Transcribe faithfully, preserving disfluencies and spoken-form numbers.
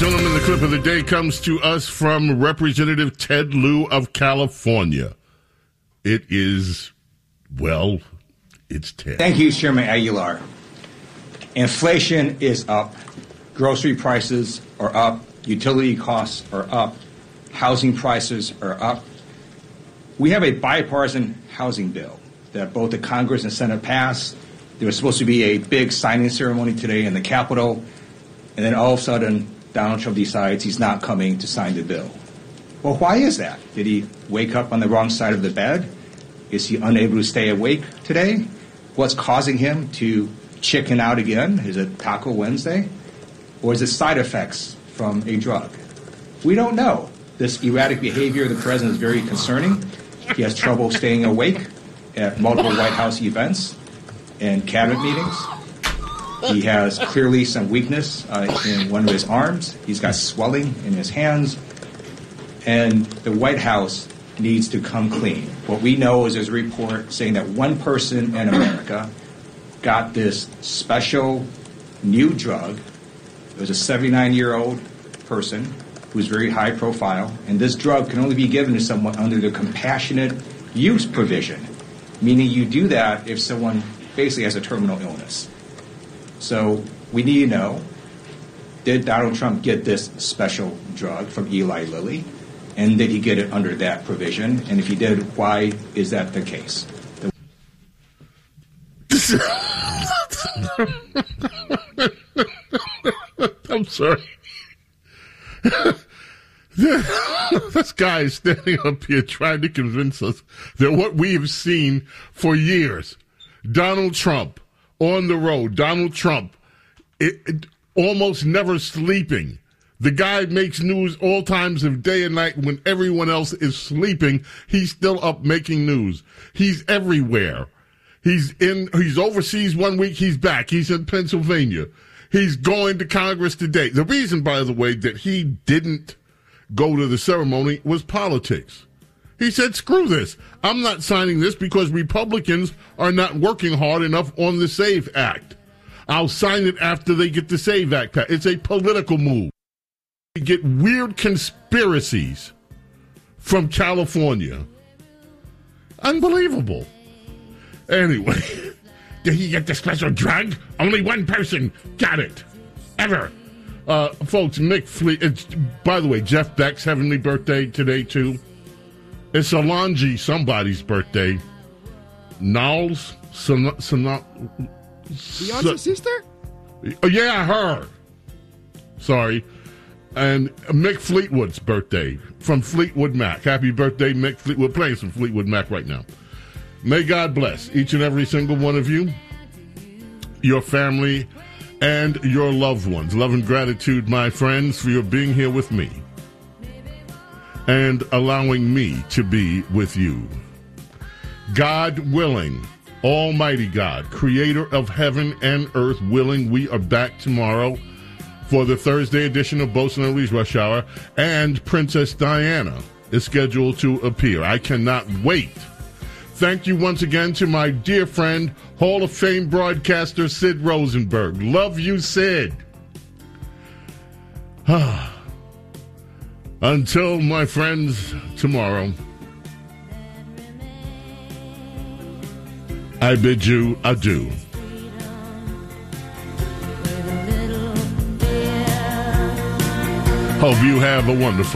gentlemen, the clip of the day comes to us from Representative Ted Lieu of California. It is, well, it's Ted. Thank you, Chairman Aguilar. Inflation is up. Grocery prices are up. Utility costs are up. Housing prices are up. We have a bipartisan housing bill that both the Congress and Senate passed. There was supposed to be a big signing ceremony today in the Capitol, and then all of a sudden, Donald Trump decides he's not coming to sign the bill. Well, why is that? Did he wake up on the wrong side of the bed? Is he unable to stay awake today? What's causing him to chicken out again? Is it Taco Wednesday? Or is it side effects from a drug? We don't know. This erratic behavior of the president is very concerning. He has trouble staying awake at multiple White House events and cabinet meetings. He has clearly some weakness uh, in one of his arms. He's got swelling in his hands. And the White House needs to come clean. What we know is there's a report saying that one person in America got this special new drug. It was a seventy-nine-year-old person who was very high profile. And this drug can only be given to someone under the compassionate use provision, meaning you do that if someone basically has a terminal illness. So we need to know, did Donald Trump get this special drug from Eli Lilly? And did he get it under that provision? And if he did, why is that the case? I'm sorry. This guy is standing up here trying to convince us that what we have seen for years, Donald Trump on the road, Donald Trump it, it, almost never sleeping. The guy makes news all times of day and night when everyone else is sleeping. He's still up making news. He's everywhere. He's in, he's overseas one week, he's back. He's in Pennsylvania. He's going to Congress today. The reason, by the way, that he didn't go to the ceremony was politics. He said, screw this. I'm not signing this because Republicans are not working hard enough on the SAVE Act. I'll sign it after they get the SAVE Act passed. It's a political move. You get weird conspiracies from California. Unbelievable. Anyway, did he get the special drug? Only one person got it. Ever. Uh, folks, Mick Fleet, it's, by the way, Jeff Beck's heavenly birthday today, too. It's Solange somebody's birthday. Niles? Son, son, Beyonce's son, sister? Oh, yeah, her. Sorry. And Mick Fleetwood's birthday from Fleetwood Mac. Happy birthday, Mick Fleetwood. We're playing some Fleetwood Mac right now. May God bless each and every single one of you, your family, and your loved ones. Love and gratitude, my friends, for your being here with me and allowing me to be with you. God willing, Almighty God, creator of heaven and earth willing, we are back tomorrow for the Thursday edition of Bosun and Lee's Rush Hour, and Princess Diana is scheduled to appear. I cannot wait. Thank you once again to my dear friend, Hall of Fame broadcaster Sid Rosenberg. Love you, Sid. Until, my friends, tomorrow, I bid you adieu. Hope you have a wonderful